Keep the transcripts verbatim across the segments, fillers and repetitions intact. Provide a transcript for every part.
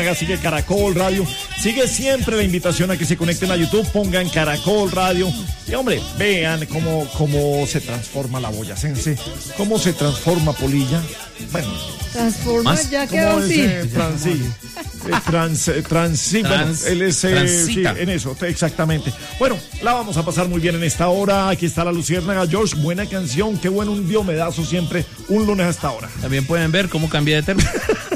Sigue Caracol Radio, sigue siempre la invitación a que se conecten a YouTube, pongan Caracol Radio y hombre, vean cómo, cómo se transforma la boyacense, cómo se transforma Polilla, bueno, transforma, ¿más? Ya quedó así. Trans, sí, trans, eh, trans, sí, bueno, él es, eh, sí, en eso, exactamente. Bueno, la vamos a pasar muy bien en esta hora, aquí está la Luciérnaga, George, buena canción, qué bueno un diomedazo siempre, un lunes hasta ahora. También pueden ver cómo cambié de termo.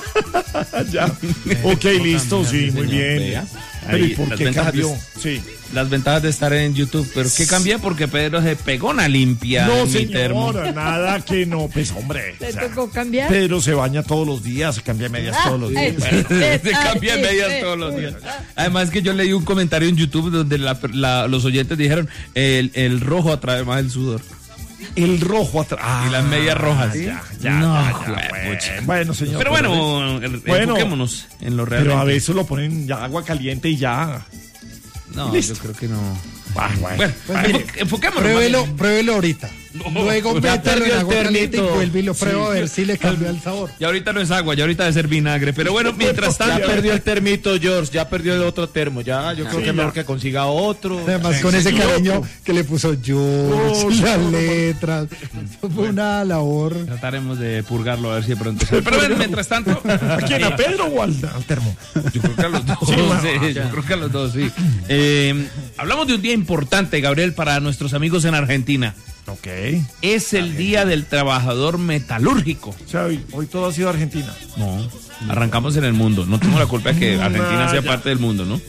Ya. Ok, listo, sí, muy bien. Vea. Pero ¿y Ahí, por las qué ventajas cambió? de- Sí. Las ventajas de estar en YouTube. ¿Pero qué cambié? Porque Pedro se pegó una limpia No, en mi termo. señora, nada que no, pues hombre. ¿Te o sea, tocó cambiar? Pedro se baña todos los días, se cambia medias todos los días. eh, eh, Se cambia eh, medias eh, todos los eh, días. Además que yo leí un comentario en YouTube donde la- la- los oyentes dijeron el, el rojo atrae más el sudor. El rojo atrás. Y las medias rojas. Ya, ya, No, ya, ya, joder, bueno, pucha. bueno, señor. Pero bueno, Bueno. enfoquémonos en lo real. Pero a veces lo ponen ya agua caliente y ya. No, Listo. yo creo que no. Ah, bueno. Bueno, Pues enfo- mire, enfoquémonos. Pruébelo, más bien. pruébelo ahorita. Luego ya mételo en perdió el agua caliente y ternito. vuelve y lo prueba Sí. a ver si le cambia el sabor. Y ahorita no es agua, ya ahorita debe ser vinagre. Pero bueno, mientras Ya tanto. perdió el termito, George, ya perdió el otro termo, ya, yo creo Sí, que es mejor ya. que consiga otro. Además, con ese cariño que le puso George, Oh, las no, no, no. letras. Fue una labor. Trataremos de purgarlo a ver si de pronto sale. Pero bueno, mientras tanto. ¿a quién? ¿A Pedro o al, al termo? Yo creo que a los dos. Sí, bueno, sí, yo creo que a los dos, sí. Eh, hablamos de un día importante, Gabriel, para nuestros amigos en Argentina. Ok. Es el Día del Trabajador Metalúrgico. O sea, hoy, hoy todo ha sido Argentina. No, arrancamos en el mundo. No tengo la culpa de que Argentina Ah, sea ya. parte del mundo, ¿no?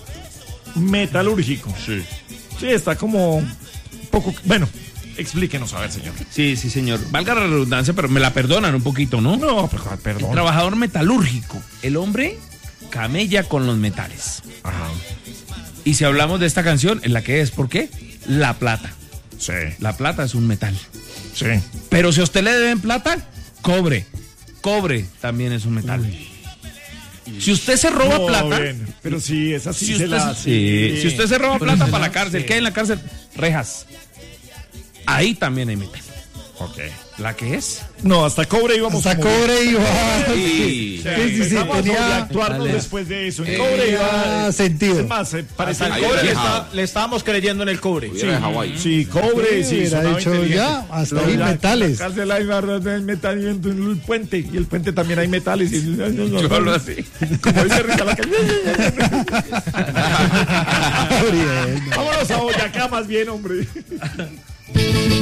Metalúrgico. Sí. Sí, está como un poco. Bueno, explíquenos, a ver, señor. Sí, sí, señor. Valga la redundancia, pero me la perdonan un poquito, ¿no? No, pero, perdón. Trabajador metalúrgico. El hombre camella con los metales. Ajá. Y si hablamos de esta canción, ¿en la que es? ¿Por qué? La plata. Sí, La plata es un metal. sí. Pero si a usted le deben plata, cobre. Cobre también es un metal. Si usted se roba No, plata, ven, pero sí, es así. si se usted, la- sí, si usted se roba plata se para la- la cárcel, sí. ¿qué hay en la cárcel? Rejas. Ahí también hay metal. Ok. ¿La que es? No, hasta cobre íbamos Hasta a morir. cobre iba. Sí. Sí, sí, sí, Empezamos a tenía- sobreactuarnos Dale. después de eso. En Eh, cobre iba. tenía sentido. Es más, eh, parece Al el cobre cobre. le, está- está- le estábamos creyendo en el cobre. Sí, sí, cobre, sí. Hubiera sonaba dicho inteligente. ya, hasta Pero ahí ya, metales. En la cárcel hay barras de metal y en el puente. Y el puente también hay metales. Y, Yo hablo así. Como dice Rita la calle. Gabriel. Vámonos a Boyacá más bien, hombre.